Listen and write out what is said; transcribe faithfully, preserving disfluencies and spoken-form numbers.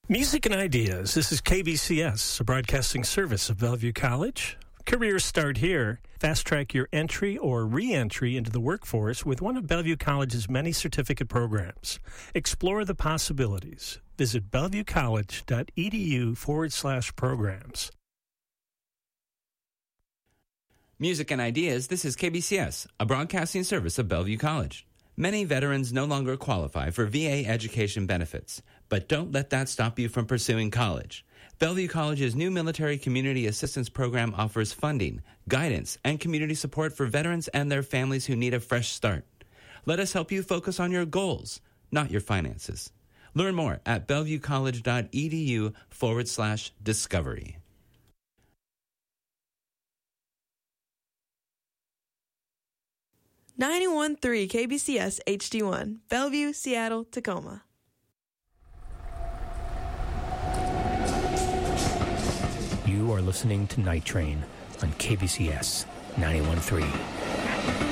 Music and Ideas. This is K B C S, a broadcasting service of Bellevue College. Careers start here. Fast track your entry or re-entry into the workforce with one of Bellevue College's many certificate programs. Explore the possibilities. Visit bellevuecollege.edu forward slash programs. Music and Ideas. This is K B C S, a broadcasting service of Bellevue College. Many veterans no longer qualify for V A education benefits, but don't let that stop you from pursuing college. Bellevue College's new Military Community Assistance Program offers funding, guidance, and community support for veterans and their families who need a fresh start. Let us help you focus on your goals, not your finances. Learn more at bellevuecollege.edu forward slash discovery. ninety-one point three K B C S H D one, Bellevue, Seattle, Tacoma. You are listening to Night Train on K B C S ninety-one point three.